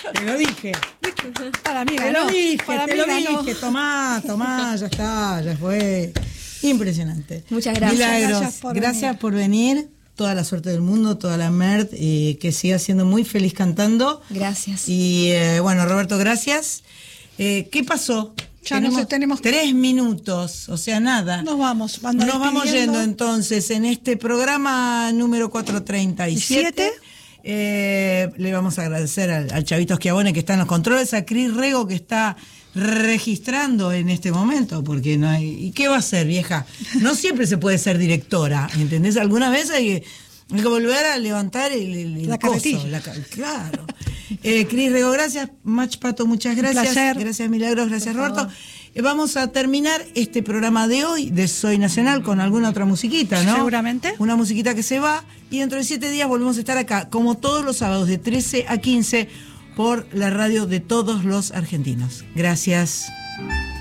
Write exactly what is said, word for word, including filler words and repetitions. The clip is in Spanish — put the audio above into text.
Te lo dije. Para mí Te ganó. lo dije, Para te mí lo ganó. dije. Tomá, tomá, ya está, ya fue. Impresionante. Muchas gracias. Milagros, Gracias por gracias venir. por venir. Toda la suerte del mundo, toda la Mert, eh, que siga siendo muy feliz cantando. Gracias. Y eh, bueno, Roberto, gracias. Eh, ¿Qué pasó? Ya no sé, tenemos- tres minutos, o sea, nada. Nos vamos. anda Nos vamos despidiendo. yendo entonces en este programa número cuatrocientos treinta y siete. Eh, le vamos a agradecer al, al Chavito Schiavone que está en los controles, a Cris Rego que está registrando en este momento, porque no hay... ¿Y qué va a hacer, vieja? No siempre se puede ser directora, ¿entendés? Algunas veces hay que, hay que volver a levantar el, el, el La coso, carretilla. la ca- claro. Eh, Cris Rego, gracias. Mach Pato, muchas gracias. placer. Gracias, Milagros, gracias, Por Roberto. favor. Eh, Vamos a terminar este programa de hoy de Soy Nacional con alguna otra musiquita, ¿no? Seguramente. Una musiquita que se va y dentro de siete días volvemos a estar acá, como todos los sábados de trece a quince por la radio de todos los argentinos. Gracias.